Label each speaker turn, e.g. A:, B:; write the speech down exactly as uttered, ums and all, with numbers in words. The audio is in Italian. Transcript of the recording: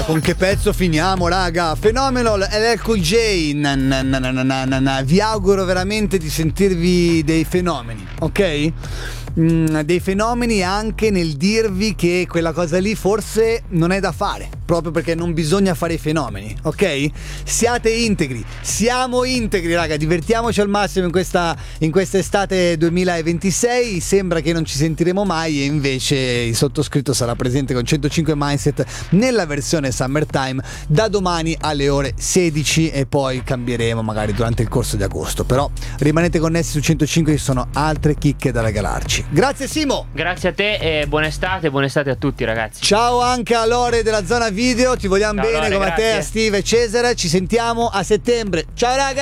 A: Con che pezzo finiamo, raga? Fenomeno L L Cool J. Na, na, na, na, na, na, na. Vi auguro veramente di sentirvi dei fenomeni, ok? Mm, dei fenomeni anche nel dirvi che quella cosa lì forse non è da fare, proprio perché non bisogna fare i fenomeni, ok? Siate integri, siamo integri, raga, divertiamoci al massimo in questa in questa estate duemilaventisei. Sembra che non ci sentiremo mai e invece il sottoscritto sarà presente con centocinque Mindset nella versione Summertime da domani alle ore sedici e poi cambieremo magari durante il corso di agosto, però rimanete connessi su centocinque, ci sono altre chicche da regalarci. Grazie Simo.
B: Grazie a te e buona estate, buona estate a tutti ragazzi.
A: Ciao anche a Lore della zona video, ti vogliamo
B: Ciao,
A: bene,
B: Lore,
A: come
B: grazie.
A: a te, a Steve e Cesare. Ci sentiamo a settembre. Ciao raga.